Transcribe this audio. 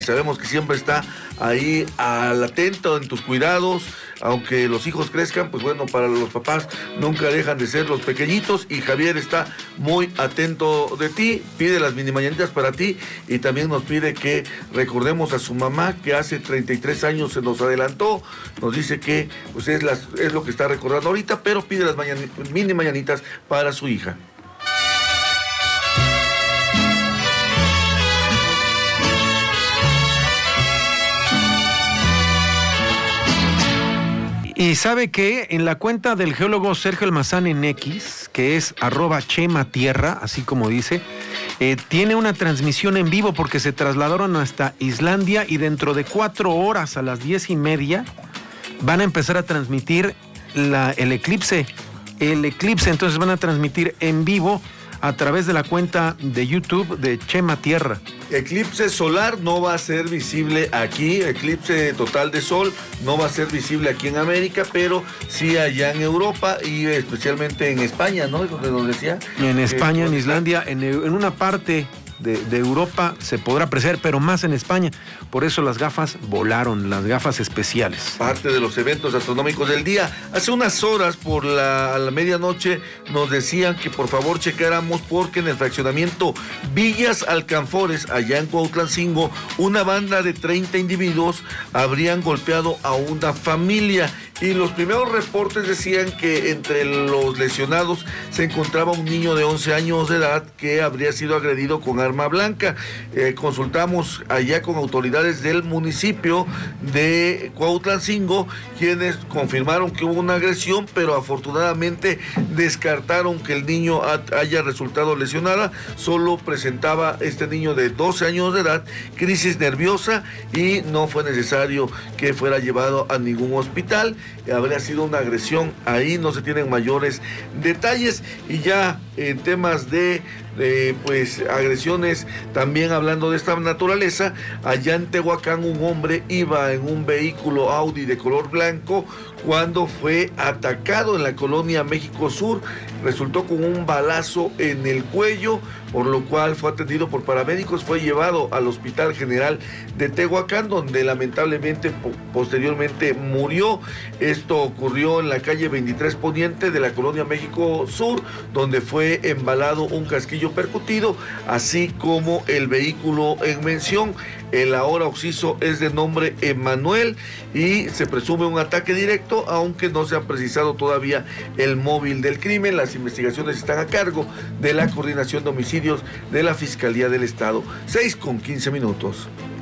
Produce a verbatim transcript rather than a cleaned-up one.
Sabemos que siempre está ahí al atento en tus cuidados, aunque los hijos crezcan, pues bueno, para los papás nunca dejan de ser los pequeñitos, y Javier está muy atento de ti, pide las mini mañanitas para ti, y también nos pide que recordemos a su mamá, que hace treinta y tres años se nos adelantó, nos dice que pues es, las, es lo que está recordando ahorita, pero pide las mañan, mini mañanitas para su hija. Y sabe que en la cuenta del geólogo Sergio Almazán en X, que es arroba Chema Tierra, así como dice, eh, tiene una transmisión en vivo porque se trasladaron hasta Islandia y dentro de cuatro horas a las diez y media van a empezar a transmitir la, el eclipse. El eclipse, entonces van a transmitir en vivo a través de la cuenta de YouTube de Chema Tierra. Eclipse solar no va a ser visible aquí, eclipse total de sol no va a ser visible aquí en América, pero sí allá en Europa y especialmente en España, ¿no? Es donde nos decía. En España, eh, en Islandia, en, en una parte de, de Europa se podrá apreciar, pero más en España. Por eso las gafas volaron, las gafas especiales. Parte de los eventos astronómicos del día. Hace unas horas, por la, a la medianoche, nos decían que por favor checáramos porque en el fraccionamiento Villas Alcanfores, allá en Cuautlancingo, una banda de treinta individuos habrían golpeado a una familia. Y los primeros reportes decían que entre los lesionados se encontraba un niño de once años de edad que habría sido agredido con arma blanca. Eh, consultamos allá con autoridades del municipio de Cuautlancingo, quienes confirmaron que hubo una agresión, pero afortunadamente descartaron que el niño haya resultado lesionada. Solo presentaba este niño de doce años de edad crisis nerviosa y no fue necesario que fuera llevado a ningún hospital. Habría sido una agresión, ahí no se tienen mayores detalles. Y ya en temas de, de pues agresiones, también hablando de esta naturaleza, allá en Tehuacán un hombre iba en un vehículo Audi de color blanco cuando fue atacado en la colonia México Sur, resultó con un balazo en el cuello, por lo cual fue atendido por paramédicos, fue llevado al Hospital General de Tehuacán, donde lamentablemente po posteriormente murió. Esto ocurrió en la calle veintitrés Poniente de la colonia México Sur, donde fue embalado un casquillo percutido, así como el vehículo en mención. El ahora occiso es de nombre Emanuel y se presume un ataque directo, aunque no se ha precisado todavía el móvil del crimen. Las investigaciones están a cargo de la Coordinación de Homicidios de la Fiscalía del Estado. seis con quince minutos.